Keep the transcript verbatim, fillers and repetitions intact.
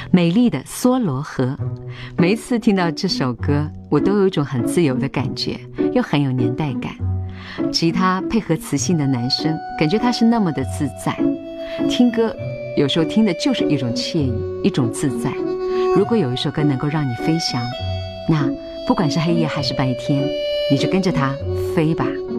美丽的梭罗河。每一次听到这首歌，我都有一种很自由的感觉，又很有年代感。吉他配合磁性的男声，感觉他是那么的自在。听歌有时候听的就是一种惬意，一种自在。如果有一首歌能够让你飞翔，那不管是黑夜还是白天，你就跟着它飞吧。